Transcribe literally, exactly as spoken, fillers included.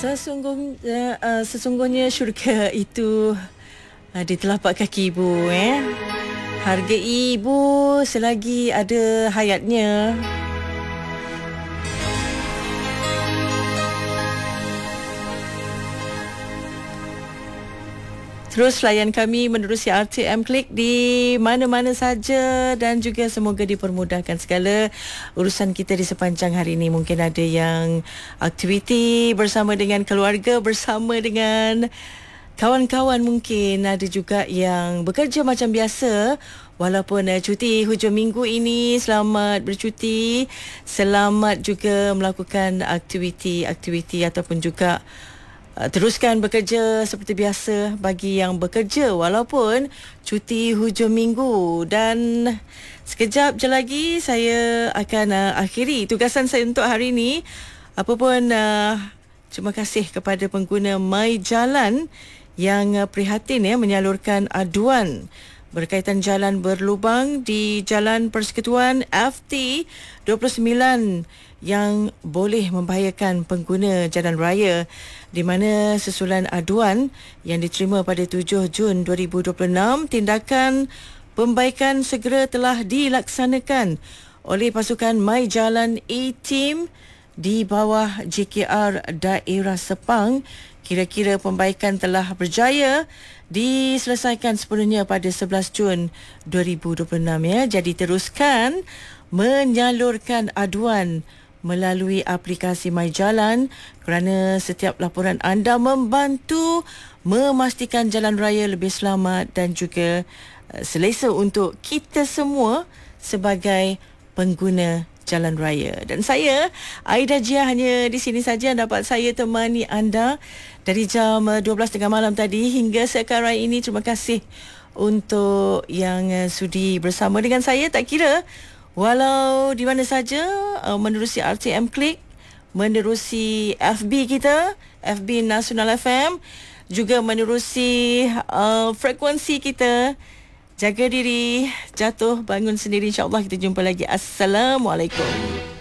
Sesungguhnya, uh, sesungguhnya syurga itu uh, di telapak kaki ibu. Eh? Harga ibu selagi ada hayatnya. Terus layan kami menerusi R T M Klik di mana-mana saja dan juga semoga dipermudahkan segala urusan kita di sepanjang hari ini. Mungkin ada yang aktiviti bersama dengan keluarga, bersama dengan kawan-kawan, mungkin ada juga yang bekerja macam biasa walaupun uh, cuti hujung minggu ini. Selamat bercuti, selamat juga melakukan aktiviti-aktiviti ataupun juga Uh, teruskan bekerja seperti biasa bagi yang bekerja walaupun cuti hujung minggu. Dan sekejap je lagi saya akan uh, akhiri tugasan saya untuk hari ini. Apa pun uh, terima kasih kepada pengguna My Jalan yang uh, prihatin ya menyalurkan aduan berkaitan jalan berlubang di Jalan Persekutuan F T dua puluh sembilan yang boleh membahayakan pengguna jalan raya, di mana susulan aduan yang diterima pada tujuh Jun dua ribu dua puluh enam, tindakan pembaikan segera telah dilaksanakan oleh pasukan My Jalan A-Team di bawah J K R Daerah Sepang. Kira-kira pembaikan telah berjaya diselesaikan sepenuhnya pada sebelas Jun dua ribu dua puluh enam ya. Jadi teruskan menyalurkan aduan melalui aplikasi My Jalan kerana setiap laporan anda membantu memastikan jalan raya lebih selamat dan juga uh, selesa untuk kita semua sebagai pengguna jalan raya. Dan saya, Aida Jia, hanya di sini saja dapat saya temani anda dari jam dua belas tiga puluh malam tadi hingga sekarang ini. Terima kasih untuk yang uh, sudi bersama dengan saya. Tak kira walau di mana saja, uh, menerusi R T M Klik, menerusi F B kita, F B Nasional F M, juga menerusi uh, frekuensi kita. Jaga diri, jatuh bangun sendiri. InsyaAllah kita jumpa lagi. Assalamualaikum.